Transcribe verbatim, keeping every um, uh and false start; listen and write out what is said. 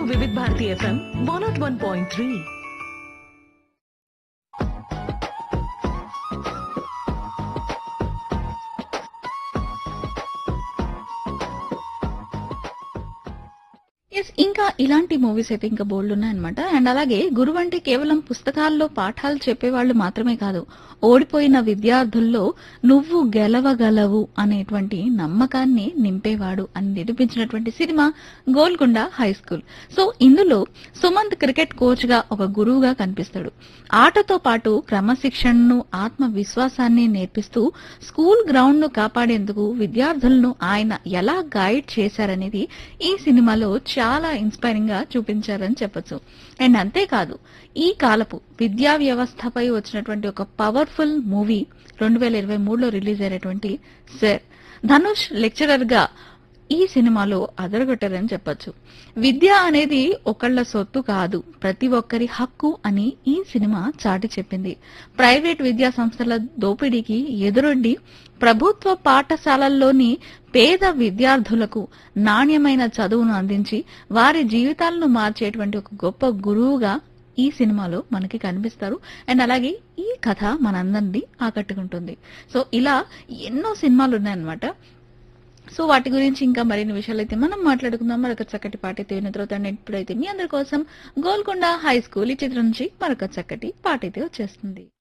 వివిధ Bharati FM one not one point three. Yes ఇంకా ఇలాంటి మూవీస్ అయితే ఇంకా బోల్డ్ ఉన్నాయన్నమాట. అండ్ అలాగే గురువు అంటే కేవలం పుస్తకాల్లో పాఠాలు చెప్పేవాళ్ళు మాత్రమే కాదు, ఓడిపోయిన విద్యార్థుల్లో నువ్వు గెలవగలవు అనేటువంటి నమ్మకాన్ని నింపేవాడు అని నిరూపించినటువంటి cinema Golconda high school. So ఇందులో సుమంత్ క్రికెట్ కోచ్ గా ఒక గురువుగా కనిపిస్తాడు. ఆటతో పాటు క్రమశిక్షణను, ఆత్మవిశ్వాసాన్ని నేర్పిస్తూ స్కూల్ గ్రౌండ్ ను కాపాడేందుకు విద్యార్థులను ఆయన ఎలా గైడ్ చేశారనేది ఈ సినిమాలో చాలా ఇన్స్పైరింగ్ గా చూపించారని చెప్పొచ్చు. అండ్ అంతేకాదు, ఈ కాలపు విద్యా వ్యవస్థపై వచ్చినటువంటి ఒక పవర్ఫుల్ మూవీ రెండు వేల ఇరవై మూడులో రిలీజ్ అయినటువంటి సర్. ధనుష్ లెక్చరర్ గా ఈ సినిమాలో అదరగొట్టారని చెప్పొచ్చు. విద్య అనేది ఒకళ్ళ సొత్తు కాదు, ప్రతి ఒక్కరి హక్కు అని ఈ సినిమా చాటి చెప్పింది. ప్రైవేట్ విద్యా సంస్థల దోపిడీకి ఎదురొడ్డి ప్రభుత్వ పాఠశాలల్లోని పేద విద్యార్థులకు నాణ్యమైన చదువును అందించి వారి జీవితాలను మార్చేటువంటి ఒక గొప్ప గురువుగా ఈ సినిమాలో మనకి కనిపిస్తారు. అండ్ అలాగే ఈ కథ మనందరినీ ఆకట్టుకుంటుంది. సో ఇలా ఎన్నో సినిమాలు ఉన్నాయన్నమాట. సో వాటి గురించి ఇంకా మరిన్ని విషయాలు అయితే మనం మాట్లాడుకుందాం. మరొక చక్కటి పాట అయితే విన్న తర్వాత ఇప్పుడైతే మీ అందరి కోసం గోల్కొండ హై స్కూల్ ఈ చిత్రం నుంచి మరొక చక్కటి పాట అయితే వచ్చేస్తుంది.